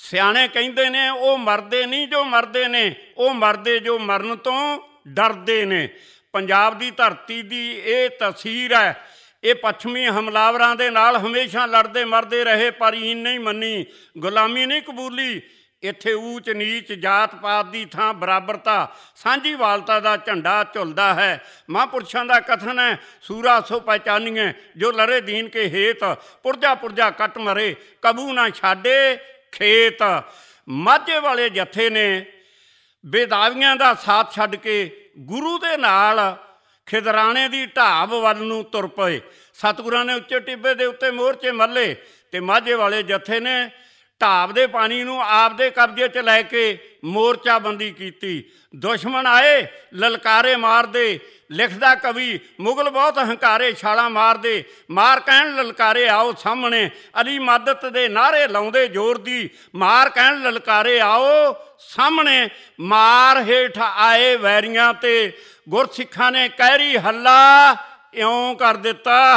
ਸਿਆਣੇ ਕਹਿੰਦੇ ਨੇ ਉਹ ਮਰਦੇ ਨਹੀਂ ਜੋ ਮਰਦੇ ਨੇ, ਉਹ ਮਰਦੇ ਜੋ ਮਰਨ ਤੋਂ ਡਰਦੇ ਨੇ। ਪੰਜਾਬ ਦੀ ਧਰਤੀ ਦੀ ਇਹ ਤਸਵੀਰ ਹੈ। ਇਹ ਪੱਛਮੀ ਹਮਲਾਵਰਾਂ ਦੇ ਨਾਲ ਹਮੇਸ਼ਾ ਲੜਦੇ ਮਰਦੇ ਰਹੇ, ਪਰ ਈਨ ਨਹੀਂ ਮੰਨੀ, ਗੁਲਾਮੀ ਨਹੀਂ ਕਬੂਲੀ। ਇੱਥੇ ਊਚ ਨੀਚ ਜਾਤ ਪਾਤ ਦੀ ਥਾਂ ਬਰਾਬਰਤਾ ਸਾਂਝੀਵਾਲਤਾ ਦਾ ਝੰਡਾ ਝੁਲਦਾ ਹੈ। ਮਹਾਂਪੁਰਸ਼ਾਂ ਦਾ ਕਥਨ ਹੈ, ਸੂਰਾ ਸੋ ਪਹਿਚਾਨੀਏ ਜੋ ਲੜੇ ਦੀਨ ਕੇ ਹੇਤ, ਪੁਰਜਾ ਪੁਰਜਾ ਕੱਟ ਮਰੇ ਕਬੂ ਨਾ ਛਾਡੇ ਖੇਤ। ਮਾਝੇ ਵਾਲੇ ਜੱਥੇ ਨੇ ਬੇਦਾਵੀਆਂ ਦਾ ਸਾਥ ਛੱਡ ਕੇ ਗੁਰੂ ਦੇ ਨਾਲ ਖਿਦਰਾਣੇ ਦੀ ਢਾਬ ਵੱਲ ਨੂੰ ਤੁਰ ਪਏ। ਸਤਿਗੁਰਾਂ ਨੇ ਉੱਚੇ ਟਿੱਬੇ ਦੇ ਉੱਤੇ ਮੋਰਚੇ ਮੱਲੇ ਅਤੇ ਮਾਝੇ ਵਾਲੇ ਜੱਥੇ ਨੇ ਢਾਬ ਦੇ ਪਾਣੀ ਨੂੰ ਆਪਦੇ ਕਬਜ਼ੇ 'ਚ ਲੈ ਕੇ ਮੋਰਚਾਬੰਦੀ ਕੀਤੀ। ਦੁਸ਼ਮਣ ਆਏ ਲਲਕਾਰੇ ਮਾਰਦੇ, ਲਿਖਦਾ ਕਵੀ ਮੁਗਲ ਬਹੁਤ ਹੰਕਾਰੇ ਛਾਲਾਂ ਮਾਰਦੇ, ਮਾਰ ਕਹਿਣ ਲਲਕਾਰੇ ਆਓ ਸਾਹਮਣੇ, ਅਲੀ ਮਦਦ ਦੇ ਨਾਅਰੇ ਲਾਉਂਦੇ ਜ਼ੋਰ ਦੀ, ਮਾਰ ਕਹਿਣ ਲਲਕਾਰੇ ਆਓ ਸਾਹਮਣੇ। ਮਾਰ ਹੇਠ ਆਏ ਵੈਰੀਆਂ 'ਤੇ ਗੁਰਸਿੱਖਾਂ ਨੇ ਕਹਿਰੀ ਹੱਲਾ ਇਉਂ ਕਰ ਦਿੱਤਾ।